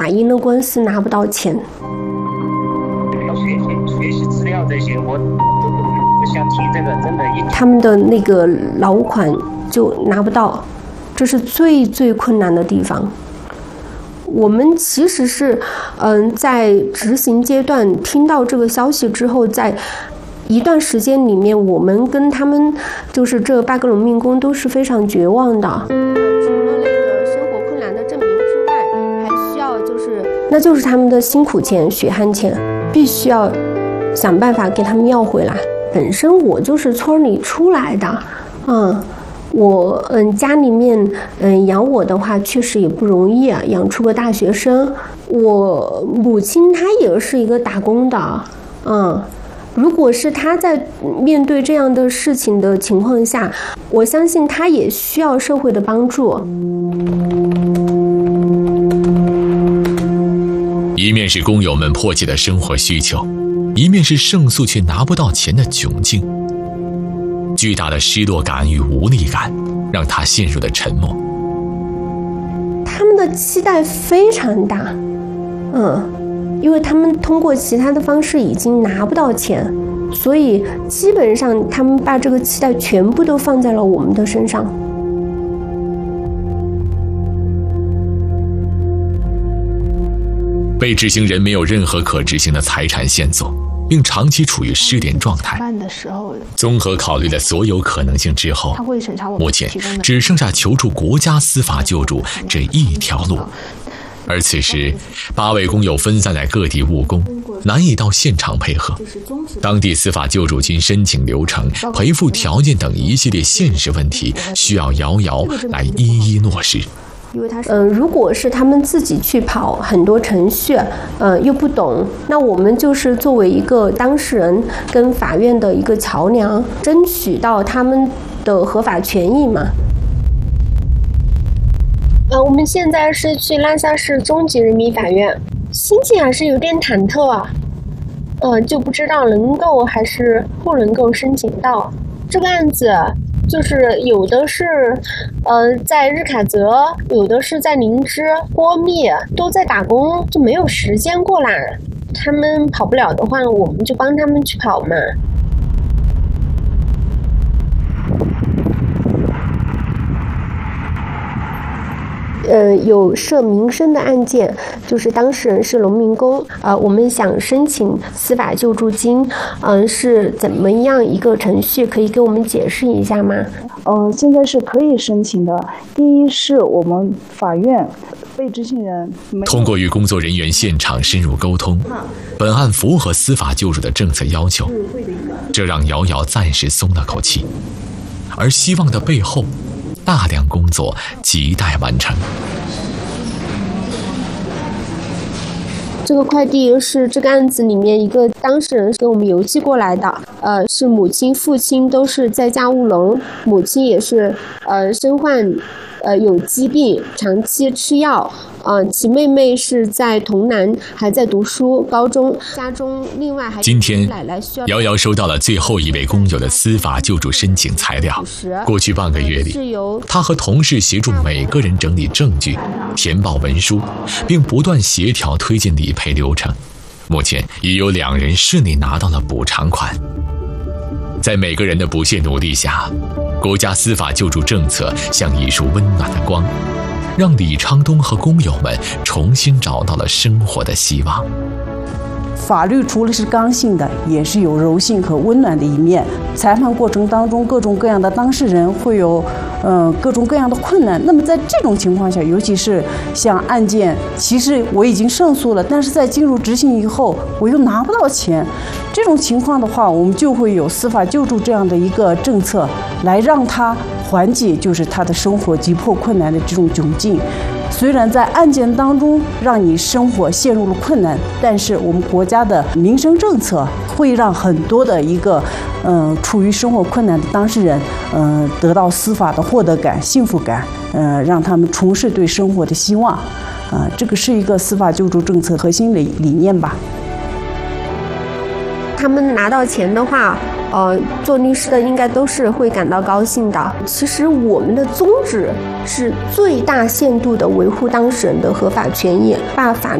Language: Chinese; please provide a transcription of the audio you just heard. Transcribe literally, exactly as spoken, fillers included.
赢了官司拿不到钱。 学习学习资料这些，我不想提这个，真的。 他们的那个劳务款就拿不到，这是最最困难的地方。我们其实是，嗯，在执行阶段听到这个消息之后，在一段时间里面，我们跟他们就是这八个农民工都是非常绝望的。除了那个生活困难的证明之外，还需要就是，那就是他们的辛苦钱、血汗钱，必须要想办法给他们要回来。本身我就是村里出来的，嗯。我嗯家里面嗯养我的话确实也不容易啊，养出个大学生。我母亲她也是一个打工的，嗯，如果是她在面对这样的事情的情况下，我相信她也需要社会的帮助。 一面是工友们迫切的生活需求，一面是胜诉却拿不到钱的窘境。巨大的失落感与无力感让他陷入了沉默。 他们的期待非常大，嗯，因为他们通过其他的方式已经拿不到钱，所以基本上他们把这个期待全部都放在了我们的身上。 被执行人没有任何可执行的财产线索，并长期处于失联状态。综合考虑了所有可能性之后，目前只剩下求助国家司法救助这一条路。而此时，八位工友分散在各地务工，难以到现场配合。当地司法救助金申请流程、赔付条件等一系列现实问题，需要瑶瑶来一一落实。 因为他是，嗯、呃，如果是他们自己去跑很多程序，嗯、呃，又不懂，那我们就是作为一个当事人跟法院的一个桥梁，争取到他们的合法权益嘛。呃，我们现在是去拉萨市中级人民法院，心情还是有点忐忑啊，呃，就不知道能够还是不能够申请到这个案子。就是有的是，呃，在日喀则，有的是在林芝、波密，都在打工，就没有时间过来。他们跑不了的话，我们就帮他们去跑嘛。呃，有涉民生的案件，就是当事人是农民工，呃，我们想申请司法救助金，嗯、呃，是怎么样一个程序？可以给我们解释一下吗？ 呃，现在是可以申请的。第一是我们法院被执行人通过与工作人员现场深入沟通，本案符合司法救助的政策要求，这让瑶瑶暂时松了口气。而希望的背后，大量工作亟待完成。 这个快递是这个案子里面一个当事人给我们邮寄过来的，呃，是母亲、父亲都是在家务农，母亲也是呃身患呃有疾病，长期吃药，呃，其妹妹是在潼南还在读书，高中，家中另外还今天瑶瑶收到了最后一位工友的司法救助申请材料。过去半个月里，她和同事协助每个人整理证据、填报文书，并不断协调推进理赔流程。目前已有两人顺利拿到了补偿款。在每个人的不懈努力下，国家司法救助政策像一束温暖的光，让李昌东和工友们重新找到了生活的希望。 法律除了是刚性的，也是有柔性和温暖的一面。裁判过程当中，各种各样的当事人会有，呃，各种各样的困难。那么在这种情况下，尤其是像案件，其实我已经胜诉了，但是在进入执行以后，我又拿不到钱。这种情况的话，我们就会有司法救助这样的一个政策，来让他缓解就是他的生活急迫困难的这种窘境。虽然在案件当中让你生活陷入了困难，但是我们国家的民生政策会让很多的一个嗯、呃、处于生活困难的当事人嗯、呃、得到司法的获得感、幸福感，呃让他们重拾对生活的希望，啊、呃、这个是一个司法救助政策核心的理念吧。 他们拿到钱的话，呃，做律师的应该都是会感到高兴的。其实我们的宗旨是最大限度地维护当事人的合法权益，把法